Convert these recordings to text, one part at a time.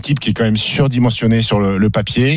équipe qui est quand même surdimensionnée sur le papier.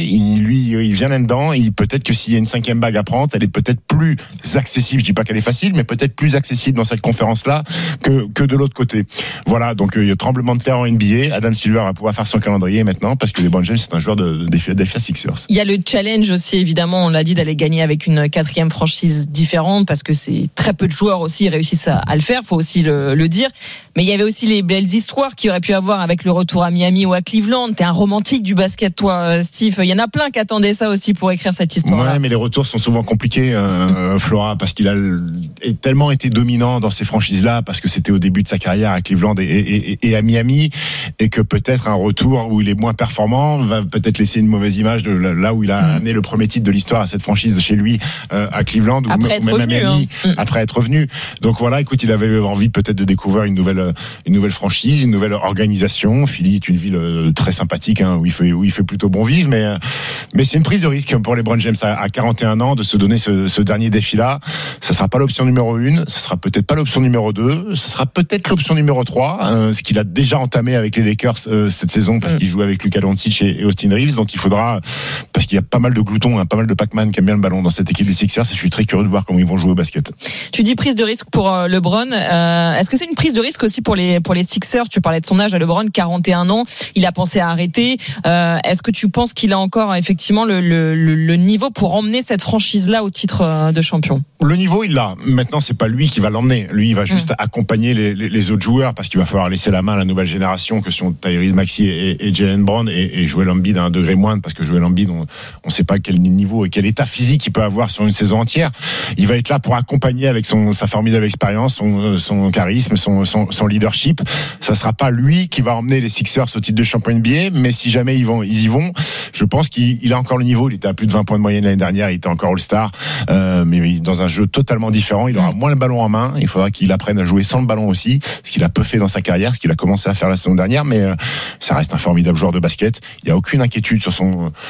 Il vient là-dedans et peut-être que s'il y a une 5e bague à prendre, elle est peut-être plus accessible. Je dis pas qu'elle est facile, mais peut-être plus accessible dans cette conférence-là que de l'autre côté. Voilà, donc il y a tremblement de terre en NBA. Adam Silver va pouvoir faire son calendrier maintenant parce que LeBron James c'est un joueur des Philadelphia Sixers. Il y a le challenge aussi, évidemment, on l'a dit, d'aller gagner avec une 4e franchise différente parce que c'est très peu de joueurs aussi réussissent à le faire, faut aussi le dire. Mais il y avait aussi les belles histoires qu'il aurait pu avoir avec le retour à Miami ou à Cleveland. T'es un romantique du basket, toi, Steve. Il y en a plein qui attendaient ça aussi pour écrire cette histoire-là. Ouais, mais les retours sont souvent compliqués, Flora, parce qu'il a tellement été dominant dans ces franchises-là, parce que c'était au début de sa carrière à Cleveland et à Miami, et que peut-être un retour où il est moins performant va peut-être laisser une mauvaise image de là où il a amené le premier titre de l'histoire à cette franchise chez lui à Cleveland ou même à Miami, après être revenu. Donc voilà, écoute, il avait envie peut-être de découvrir une nouvelle franchise, une nouvelle organisation. Philly est une ville très sympathique, où il fait plutôt bon vivre, mais c'est une prise de risque pour LeBron James à 41 ans de se donner ce dernier défi-là. Ça sera pas l'option numéro 1, ça sera peut-être pas l'option numéro 2, ça sera peut-être l'option numéro 3, ce qu'il a déjà entamé avec les Lakers cette saison parce qu'il joue avec Luka Doncic et Austin Reeves. Donc il faudra, parce qu'il y a pas mal de gloutons, pas mal de Pac-Man qui aiment bien le ballon dans cette équipe des Sixers, et je suis très curieux de voir comment ils vont jouer au basket. Tu dis prise de risque pour LeBron. Est-ce que c'est une prise de risque aussi pour les Sixers? Tu parlais de son âge à LeBron, 41 ans. Il a pensé à arrêter. Est-ce que tu penses qu'il a encore effectivement le niveau pour emmener cette franchise-là au titre de champion? Le niveau, il l'a. Maintenant, c'est pas lui qui va l'emmener. Lui, il va juste accompagner les autres joueurs parce qu'il va falloir laisser la main à la nouvelle génération que sont Tyrese Maxey et Jaylen Brown et Joel Embiid à un degré moindre parce que Joel Embiid, on sait pas quel niveau et quel état physique il peut avoir sur une saison entière. Il va être là pour accompagner avec sa formidable expérience, son charisme, son leadership. Ça sera pas lui qui va emmener les Sixers au titre de champion NBA, mais si jamais ils y vont, je pense qu'il a encore le niveau. Il était à plus de 20 points de moyenne l'année dernière, il était encore All-Star, mais dans un jeu totalement différent. Il aura moins le ballon en main. Il faudra qu'il apprenne à jouer sans le ballon aussi, ce qu'il a peu fait dans sa carrière, ce qu'il a commencé à faire la saison dernière, mais ça reste un formidable joueur de basket. Il n'y a aucune inquiétude sur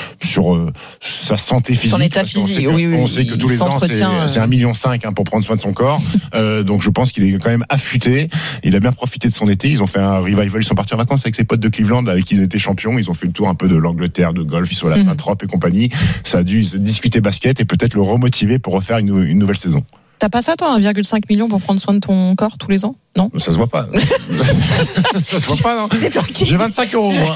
sa santé physique. Son état physique, on sait que tous les ans, c'est 1,5 million pour prendre soin de son corps. Donc je pense qu'il est quand même affûté. Il a bien profité de son été. Ils ont fait un revival. Ils sont partis en vacances avec ses potes de Cleveland, avec qui ils étaient champions. Ils ont fait le tour un peu de l'Angleterre, de golf. Ils sont à la Saint-Trope et compagnie. Ça a dû discuter basket et peut-être le remotiver pour refaire une nouvelle saison. T'as pas ça, toi, 1,5 million pour prendre soin de ton corps tous les ans? Non? Ça se voit pas. Ça se voit pas, non? C'est toi qui... J'ai 25 €, moi.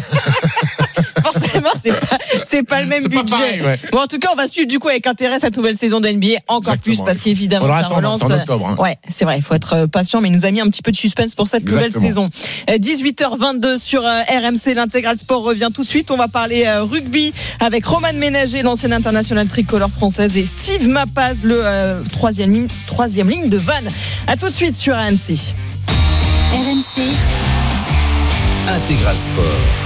Forcément, c'est pas le même budget. Pareil, ouais. Bon, en tout cas, on va suivre du coup avec intérêt cette nouvelle saison de NBA encore plus parce qu'évidemment, ça relance. C'est en octobre. Ouais, c'est vrai, il faut être patient, mais il nous a mis un petit peu de suspense pour cette nouvelle saison. 18h22 sur RMC, l'intégral sport revient tout de suite. On va parler rugby avec Roman Ménager, l'ancienne internationale tricolore française, et Steve Mapaz, le troisième ligne de Vannes. À tout de suite sur RMC. RMC Intégral Sport.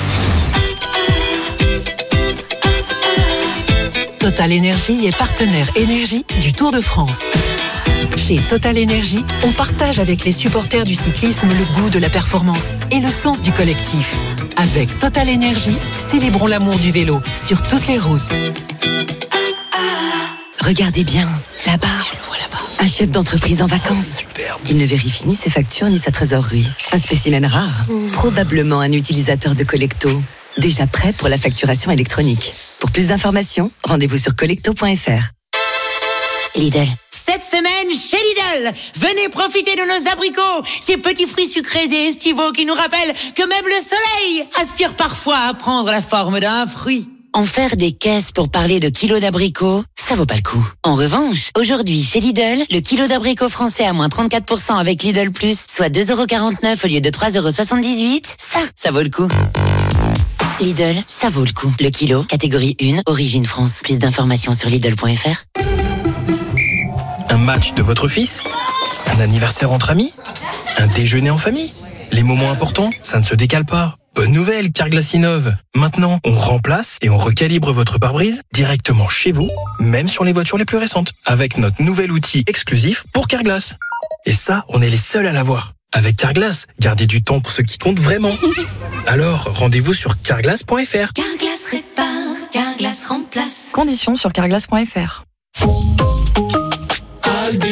Total Énergie est partenaire énergie du Tour de France. Chez Total Énergie, on partage avec les supporters du cyclisme le goût de la performance et le sens du collectif. Avec Total Énergie, célébrons l'amour du vélo sur toutes les routes. Regardez bien, là-bas. Je le vois là-bas. Un chef d'entreprise en vacances. Superbe. Il ne vérifie ni ses factures ni sa trésorerie. Un spécimen rare. Probablement un utilisateur de Collecto. Déjà prêt pour la facturation électronique. Pour plus d'informations, rendez-vous sur collecto.fr. Lidl. Cette semaine, chez Lidl, venez profiter de nos abricots, ces petits fruits sucrés et estivaux qui nous rappellent que même le soleil aspire parfois à prendre la forme d'un fruit. En faire des caisses pour parler de kilos d'abricots, ça vaut pas le coup. En revanche, aujourd'hui, chez Lidl, le kilo d'abricots français à moins 34% avec Lidl Plus, soit 2,49€ au lieu de 3,78€, ça vaut le coup. Lidl, ça vaut le coup. Le kilo, catégorie 1, origine France. Plus d'informations sur Lidl.fr. Un match de votre fils? Un anniversaire entre amis? Un déjeuner en famille? Les moments importants, ça ne se décale pas. Bonne nouvelle, Carglass innove. Maintenant, on remplace et on recalibre votre pare-brise directement chez vous, même sur les voitures les plus récentes, avec notre nouvel outil exclusif pour Carglass. Et ça, on est les seuls à l'avoir. Avec Carglass, gardez du temps pour ce qui compte vraiment. Alors, rendez-vous sur carglass.fr. Carglass répare, Carglass remplace. Conditions sur carglass.fr. Aldi.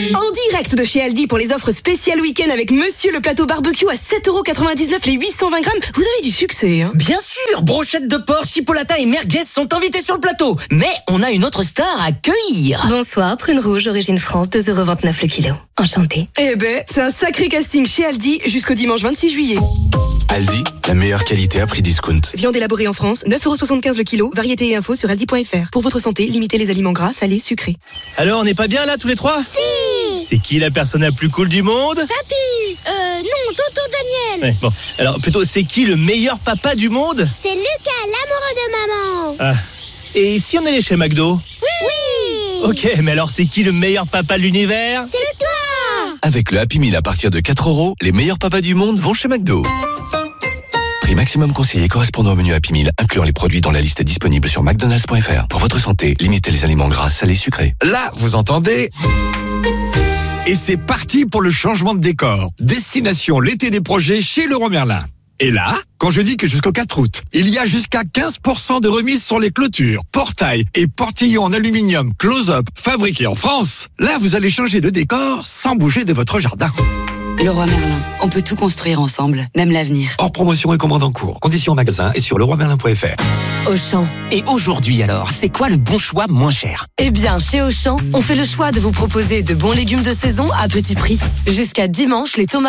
En direct de chez Aldi pour les offres spéciales week-end avec Monsieur le plateau barbecue à 7,99€ les 820 grammes. Vous avez du succès, hein? Bien sûr, brochettes de porc, chipolata et merguez sont invités sur le plateau. Mais on a une autre star à accueillir. Bonsoir, prune rouge, origine France, 2,29€ le kilo. Enchantée. Eh ben, c'est un sacré casting chez Aldi jusqu'au dimanche 26 juillet. Aldi, la meilleure qualité à prix discount. Viande élaborée en France, 9,75€ le kilo. Variété et infos sur aldi.fr. Pour votre santé, limitez les aliments gras, salés, sucrés. Alors, on n'est pas bien là tous les trois? Si. C'est qui la personne la plus cool du monde? Papy. Non, tonton Daniel. Ouais, bon, alors plutôt, c'est qui le meilleur papa du monde? C'est Lucas, l'amoureux de maman. Ah. Et si on allait chez McDo? Oui. Ok, mais alors c'est qui le meilleur papa de l'univers? C'est toi. Avec le Happy Meal à partir de 4€, les meilleurs papas du monde vont chez McDo. Prix maximum conseillé correspondant au menu Happy Meal, incluant les produits dans la liste disponible sur McDonald's.fr. Pour votre santé, limitez les aliments gras, salés, sucrés. Là, vous entendez? Et c'est parti pour le changement de décor. Destination l'été des projets chez Leroy Merlin. Et là, quand je dis que jusqu'au 4 août, il y a jusqu'à 15% de remise sur les clôtures, portails et portillons en aluminium close-up fabriqués en France, là vous allez changer de décor sans bouger de votre jardin. Leroy Merlin, on peut tout construire ensemble, même l'avenir. Hors promotion et commande en cours. Conditions en magasin et sur leroymerlin.fr. Auchan. Et aujourd'hui alors, c'est quoi le bon choix moins cher? Eh bien, chez Auchan, on fait le choix de vous proposer de bons légumes de saison à petit prix. Jusqu'à dimanche, les tomates